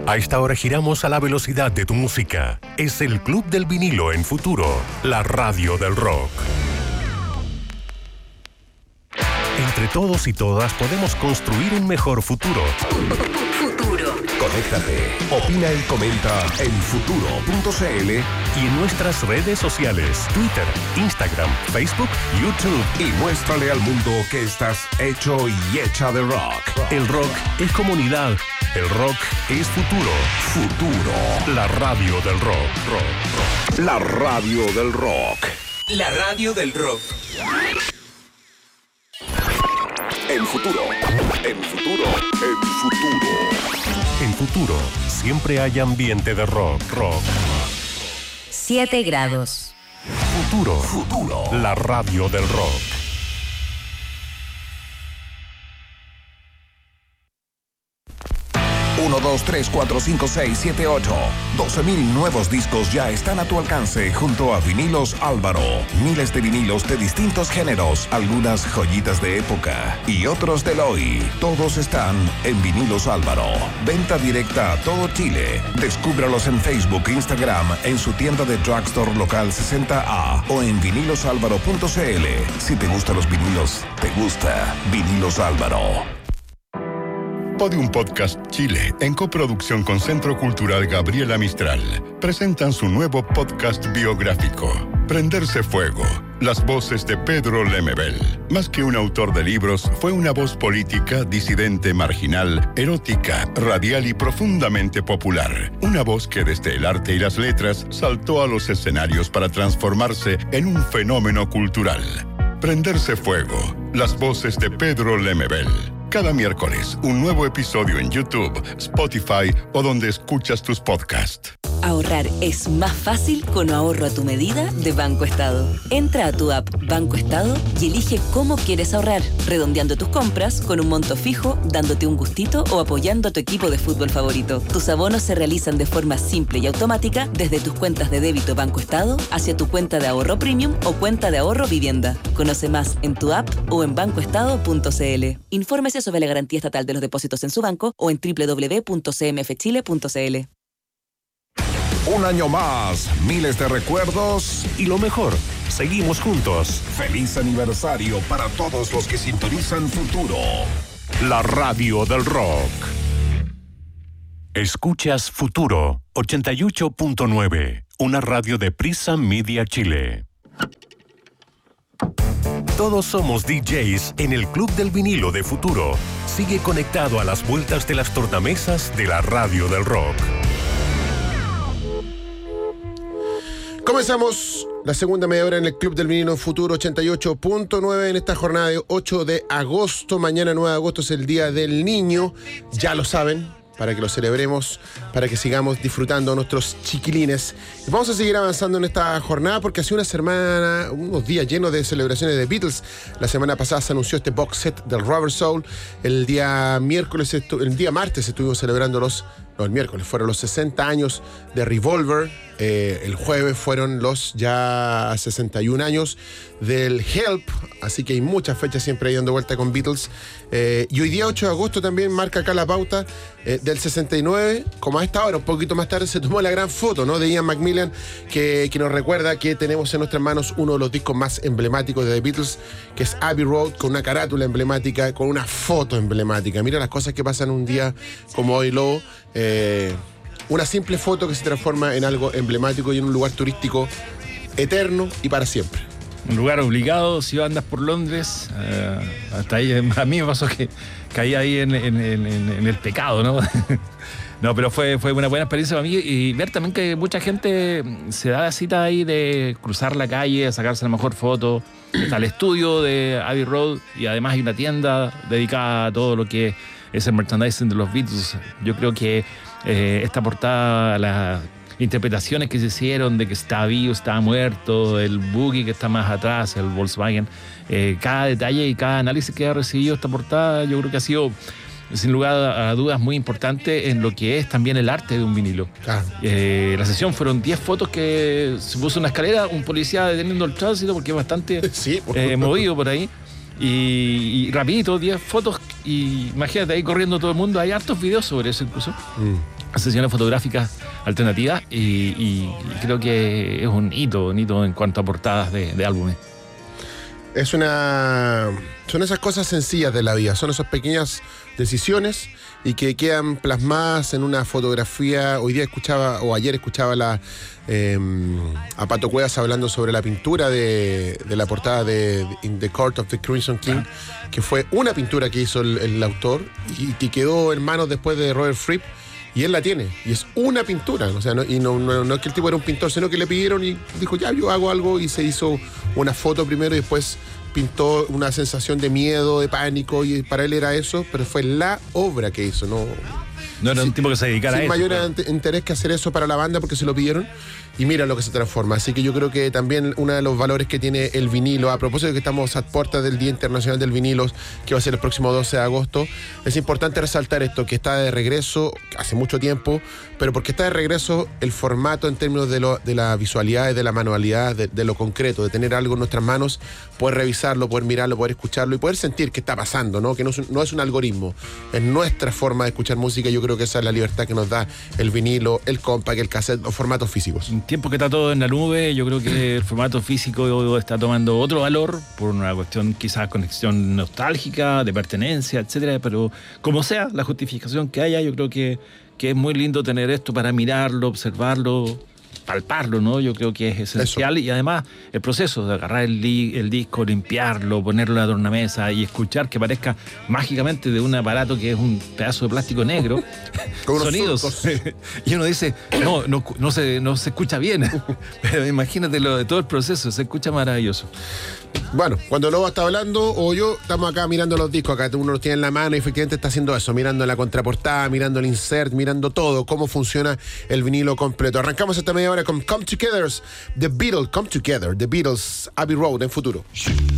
A esta hora giramos a la velocidad de tu música. Es el Club del Vinilo en Futuro, la radio del rock. Entre todos y todas podemos construir un mejor futuro. Conéctate, opina y comenta en futuro.cl y en nuestras redes sociales, Twitter, Instagram, Facebook, YouTube. Y muéstrale al mundo que estás hecho y hecha de rock. El rock es comunidad. El rock es futuro. Futuro. La radio del rock. La radio del rock. La radio del rock. En futuro. En futuro. En futuro. En Futuro, siempre hay ambiente de rock. 7 grados. Futuro. La radio del rock. 1, 2, 3, 4, 5, 6, 7, 8. 12,000 nuevos discos ya están a tu alcance junto a Vinilos Álvaro. Miles de vinilos de distintos géneros, algunas joyitas de época y otros del hoy. Todos están en Vinilos Álvaro. Venta directa a todo Chile. Descúbralos en Facebook e Instagram, en su tienda de drugstore local 60A o en vinilosalvaro.cl. Si te gustan los vinilos, te gusta Vinilos Álvaro. Podium Podcast Chile, en coproducción con Centro Cultural Gabriela Mistral, presentan su nuevo podcast biográfico, Prenderse Fuego, las voces de Pedro Lemebel. Más que un autor de libros, fue una voz política, disidente, marginal, erótica, radial y profundamente popular. Una voz que desde el arte y las letras saltó a los escenarios para transformarse en un fenómeno cultural. Prenderse Fuego, las voces de Pedro Lemebel. Cada miércoles, un nuevo episodio en YouTube, Spotify o donde escuchas tus podcasts. Ahorrar es más fácil con ahorro a tu medida de Banco Estado. Entra a tu app Banco Estado y elige cómo quieres ahorrar, redondeando tus compras con un monto fijo, dándote un gustito o apoyando a tu equipo de fútbol favorito. Tus abonos se realizan de forma simple y automática desde tus cuentas de débito Banco Estado hacia tu cuenta de ahorro premium o cuenta de ahorro vivienda. Conoce más en tu app o en bancoestado.cl. Infórmese sobre la garantía estatal de los depósitos en su banco o en www.cmfchile.cl. Un año más, miles de recuerdos Y lo mejor, seguimos juntos. Feliz aniversario para todos los que sintonizan Futuro. La radio del rock. Escuchas Futuro 88.9, una radio de Prisa Media Chile. Todos somos DJs en el Club del Vinilo de Futuro. Sigue conectado a las vueltas de las tornamesas de la radio del rock. Comenzamos la segunda media hora en el Club del Vinilo Futuro 88.9 en esta jornada de 8 de agosto. Mañana 9 de agosto es el Día del Niño. Ya lo saben, para que lo celebremos, para que sigamos disfrutando a nuestros chiquilines. Y vamos a seguir avanzando en esta jornada porque hace una semana, unos días llenos de celebraciones de Beatles. La semana pasada se anunció este box set del Rubber Soul. El día martes estuvimos celebrando el miércoles fueron los 60 años de Revolver. El jueves fueron los ya 61 años del Help, así que hay muchas fechas siempre ahí dando vuelta con Beatles. Y hoy día 8 de agosto también marca acá la pauta del 69, como a esta hora, un poquito más tarde, se tomó la gran foto, ¿no?, de Ian McMillan, que nos recuerda que tenemos en nuestras manos uno de los discos más emblemáticos de The Beatles, que es Abbey Road, con una carátula emblemática, con una foto emblemática. Mira las cosas que pasan un día como hoy, Lobo. Una simple foto que se transforma en algo emblemático y en un lugar turístico eterno y para siempre. Un lugar obligado, si andas por Londres, hasta ahí, a mí me pasó que caí ahí en el pecado, ¿no? No, pero fue una buena experiencia para mí y ver también que mucha gente se da la cita ahí de cruzar la calle, sacarse la mejor foto. Está el estudio de Abbey Road y además hay una tienda dedicada a todo lo que es el merchandising de los Beatles. Yo creo que esta portada, las interpretaciones que se hicieron de que estaba vivo, estaba muerto, el buggy que está más atrás, el Volkswagen, cada detalle y cada análisis que ha recibido esta portada, yo creo que ha sido, sin lugar a dudas, muy importante en lo que es también el arte de un vinilo. Claro. La sesión fueron 10 fotos que se puso en una escalera, un policía deteniendo el tránsito porque es bastante movido por ahí. Y rapidito, 10 fotos, y imagínate ahí corriendo todo el mundo. Hay hartos videos sobre eso incluso. sesiones fotográficas alternativas y creo que es un hito en cuanto a portadas de álbumes. Son esas cosas sencillas de la vida, son esas pequeñas decisiones y que quedan plasmadas en una fotografía. Ayer escuchaba a Pato Cuevas hablando sobre la pintura de la portada de In the Court of the Crimson King, que fue una pintura que hizo el autor y que quedó en manos después de Robert Fripp. Y él la tiene, y es una pintura, o sea, no es que el tipo era un pintor, sino que le pidieron y dijo, ya, yo hago algo, y se hizo una foto primero y después pintó una sensación de miedo, de pánico, y para él era eso, pero fue la obra que hizo, no era un tipo que se dedicara a eso. Sin mayor interés que hacer eso para la banda porque se lo pidieron, y mira lo que se transforma. Así que yo creo que también uno de los valores que tiene el vinilo, a propósito de que estamos a puertas del Día Internacional del Vinilo, que va a ser el próximo 12 de agosto, es importante resaltar esto, que está de regreso hace mucho tiempo, pero porque está de regreso el formato en términos de la visualidad, de la manualidad, de lo concreto, de tener algo en nuestras manos, poder revisarlo, poder mirarlo, poder escucharlo y poder sentir qué está pasando, ¿no? Que no es un algoritmo, es nuestra forma de escuchar música. Yo creo que esa es la libertad que nos da el vinilo, el compact, el cassette, los formatos físicos. En tiempo que está todo en la nube, yo creo que el formato físico está tomando otro valor por una cuestión quizás conexión nostálgica, de pertenencia, etcétera, pero como sea la justificación que haya, yo creo que es muy lindo tener esto para mirarlo, observarlo, palparlo, ¿no? Yo creo que es esencial. Eso. Y además el proceso de agarrar el disco, limpiarlo, ponerlo en la tornamesa y escuchar que parezca mágicamente de un aparato que es un pedazo de plástico negro con sonidos. Y uno dice, no se escucha bien, pero imagínate de todo el proceso, se escucha maravilloso. Bueno, cuando Lobo está hablando o yo, estamos acá mirando los discos, acá uno los tiene en la mano y efectivamente está haciendo eso, mirando la contraportada, mirando el insert, mirando todo, cómo funciona el vinilo completo. Arrancamos esta media hora con Come Together, The Beatles, Abbey Road en Futuro.